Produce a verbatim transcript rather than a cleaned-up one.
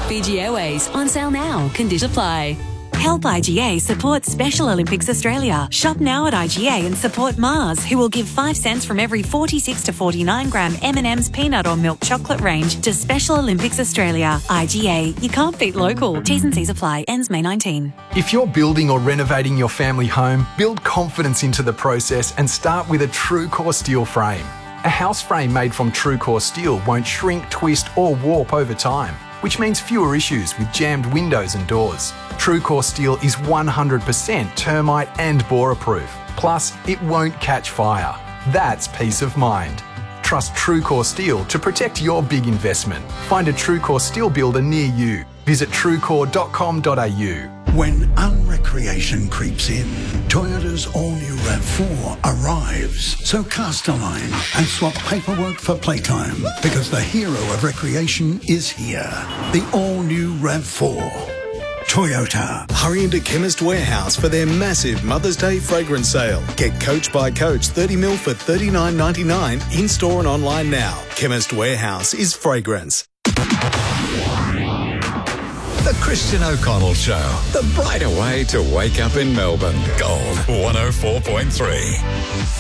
Fiji Airways, on sale now. Conditions apply. Help I G A support Special Olympics Australia. Shop now at I G A and support Mars, who will give five cents from every forty-six to forty-nine gram M and M's peanut or milk chocolate range to Special Olympics Australia. I G A, you can't beat local. T's and C's apply. Ends May nineteenth. If you're building or renovating your family home, build confidence into the process and start with a TrueCore steel frame. A house frame made from TrueCore steel won't shrink, twist or warp over time, which means fewer issues with jammed windows and doors. TrueCore steel is one hundred percent termite and borer proof. Plus, it won't catch fire. That's peace of mind. Trust TrueCore steel to protect your big investment. Find a TrueCore steel builder near you. Visit truecore dot com dot a u. When unrecreation creeps in, Toyota's all-new RAV four arrives. So cast a line and swap paperwork for playtime, because the hero of recreation is here. The all-new RAV four. Toyota. Hurry into Chemist Warehouse for their massive Mother's Day fragrance sale. Get Coach by Coach thirty mil for thirty-nine ninety-nine in-store and online now. Chemist Warehouse is fragrance. The Christian O'Connell Show. The brighter way to wake up in Melbourne. Gold one oh four point three.